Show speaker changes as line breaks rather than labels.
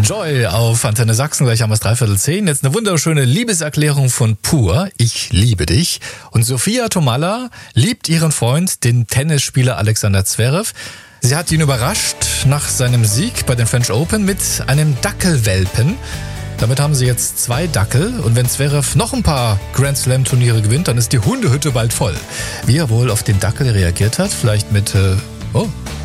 Joy auf Antenne Sachsen, gleich haben wir es 9:45. Jetzt eine wunderschöne Liebeserklärung von Pur. Ich liebe dich. Und Sophia Tomalla liebt ihren Freund, den Tennisspieler Alexander Zverev. Sie hat ihn überrascht nach seinem Sieg bei den French Open mit einem Dackelwelpen. Damit haben sie jetzt 2 Dackel. Und wenn Zverev noch ein paar Grand Slam Turniere gewinnt, dann ist die Hundehütte bald voll. Wie er wohl auf den Dackel reagiert hat, vielleicht mit,